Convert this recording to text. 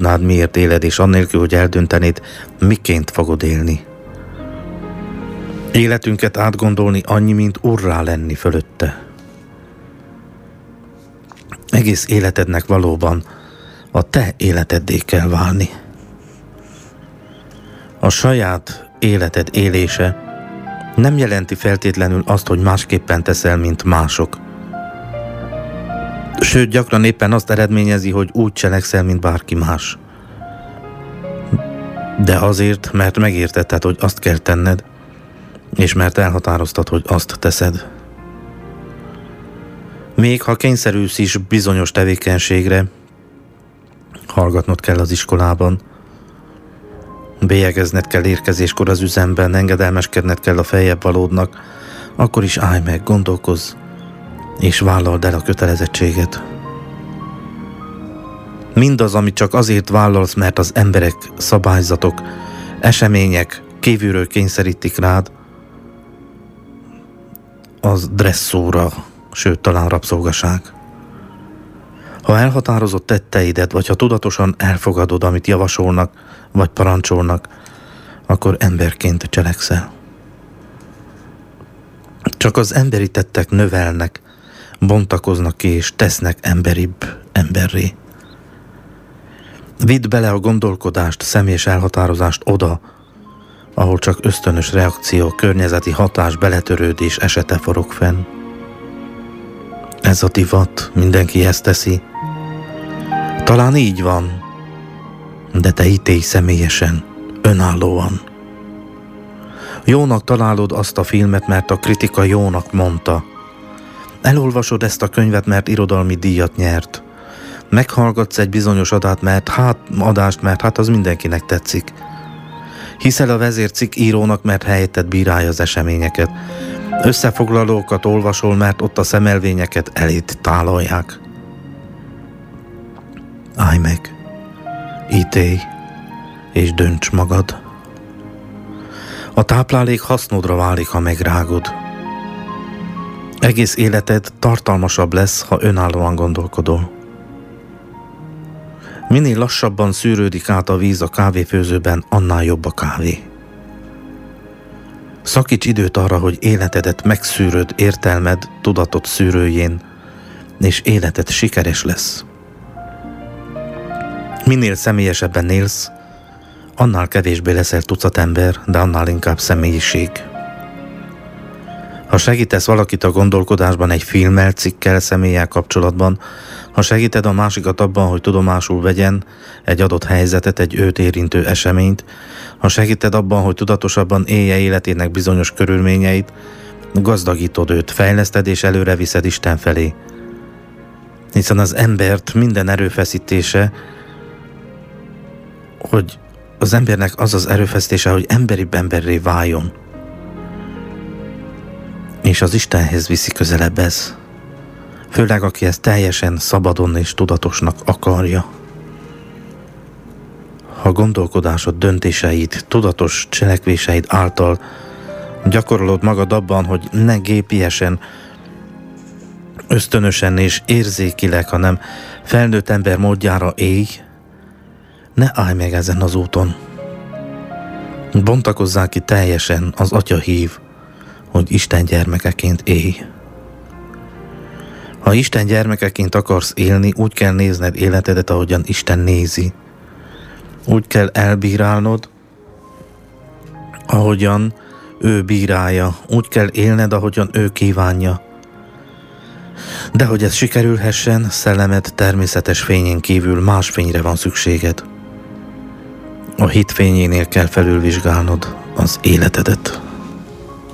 tudnád, miért éled, és annélkül, hogy eldöntenéd, miként fogod élni. Életünket átgondolni annyi, mint urrá lenni fölötte. Egész életednek valóban a te életeddé kell válni. A saját életed élése nem jelenti feltétlenül azt, hogy másképpen teszel, mint mások. Sőt, gyakran éppen azt eredményezi, hogy úgy cselekszel, mint bárki más. De azért, mert megértetted, hogy azt kell tenned, és mert elhatároztad, hogy azt teszed. Még ha kényszerülsz is bizonyos tevékenységre, hallgatnod kell az iskolában, bélyegezned kell érkezéskor az üzemben, engedelmeskedned kell a feljebb valódnak, akkor is állj meg, gondolkozz, és vállald el a kötelezettséget. Mindaz, amit csak azért vállalsz, mert az emberek, szabályzatok, események kívülről kényszerítik rád, az dresszúra, sőt, talán rabszolgaság. Ha elhatározott tetteidet, vagy ha tudatosan elfogadod, amit javasolnak, vagy parancsolnak, akkor emberként cselekszel. Csak az emberi tettek növelnek, bontakoznak ki és tesznek emberibb emberré. Vidd bele a gondolkodást, személyes elhatározást oda, ahol csak ösztönös reakció, környezeti hatás, beletörődés esete forog fenn. Ez a divat, mindenki ezt teszi. Talán így van, de te ítélj személyesen, önállóan. Jónak találod azt a filmet, mert a kritika jónak mondta. Elolvasod ezt a könyvet, mert irodalmi díjat nyert. Meghallgatsz egy bizonyos adást, mert az mindenkinek tetszik. Hiszel a vezércikk írónak, mert helyetted bírálja az eseményeket. Összefoglalókat olvasol, mert ott a szemelvényeket eléd tálalják. Állj meg, ítélj, és dönts magad. A táplálék hasznodra válik, ha megrágod. Egész életed tartalmasabb lesz, ha önállóan gondolkodol. Minél lassabban szűrődik át a víz a kávéfőzőben, annál jobb a kávé. Szakíts időt arra, hogy életedet megszűröd értelmed tudatot szűrőjén, és életed sikeres lesz. Minél személyesebben élsz, annál kevésbé leszel tucatember, de annál inkább személyiség. Ha segítesz valakit a gondolkodásban egy filmmel, cikkel, személlyel kapcsolatban, ha segíted a másikat abban, hogy tudomásul vegyen egy adott helyzetet, egy őt érintő eseményt, ha segíted abban, hogy tudatosabban élje életének bizonyos körülményeit, gazdagítod őt, fejleszted és előre viszed Isten felé. Hiszen az embert minden erőfeszítése, hogy az embernek az az erőfeszítése, hogy emberibb emberré váljon. És az Istenhez viszi közelebb ez. Főleg, aki ezt teljesen szabadon és tudatosnak akarja. Ha gondolkodásod, döntéseid, tudatos cselekvéseid által gyakorolod magad abban, hogy ne gépiesen, ösztönösen és érzékileg, hanem felnőtt ember módjára élj, ne állj meg ezen az úton. Bontakozzál ki teljesen, az Atya hív, hogy Isten gyermekeként élj. Ha Isten gyermekeként akarsz élni, úgy kell nézned életedet, ahogyan Isten nézi. Úgy kell elbírálnod, ahogyan ő bírálja. Úgy kell élned, ahogyan ő kívánja. De hogy ez sikerülhessen, szellemed természetes fényén kívül más fényre van szükséged. A hit fényénél kell felülvizsgálnod az életedet.